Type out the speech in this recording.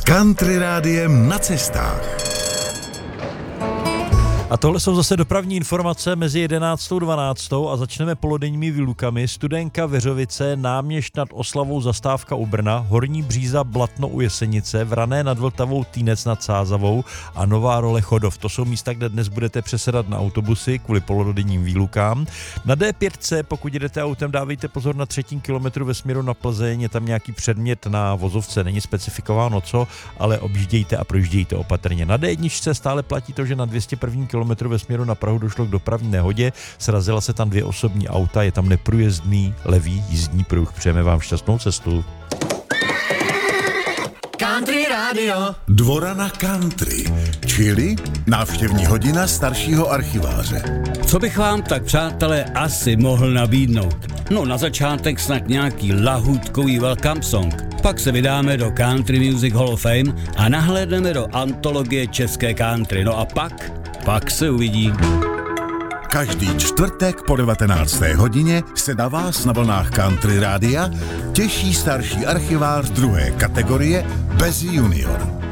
Country rádiem na cestách. A tohle jsou zase dopravní informace mezi 11. a 12. a začneme polodenními výlukami. Studénka Veřovice, Náměšť nad Oslavou, zastávka u Brna, Horní Bříza, Blatno u Jesenice, Vrané nad Vltavou, Týnec nad Sázavou a Nová Role, Chodov. To jsou místa, kde dnes budete přesedat na autobusy kvůli polodenním výlukám. Na D5, pokud jdete autem, dávejte pozor na 3. kilometru ve směru na Plzeň, je tam nějaký předmět na vozovce, není specifikováno co, ale objíždějte a projíždějte opatrně. Na D1 stále platí to, že na 201. kilometru ve směru na Prahu došlo k dopravní nehodě, srazila se tam 2 osobní auta, je tam neprůjezdný levý jízdní pruh. Přejeme vám šťastnou cestu. Country Radio. Dvora na country, čili návštěvní hodina staršího archiváře. Co bych vám tak, přátelé, asi mohl nabídnout? No, na začátek snad nějaký lahůdkový welcome song. Pak se vydáme do Country Music Hall of Fame a nahlédneme do antologie české country. No a pak se uvidí. Každý čtvrtek po 19. hodině se na vás na vlnách Country Rádia těší starší archivář 2. kategorie bez junior.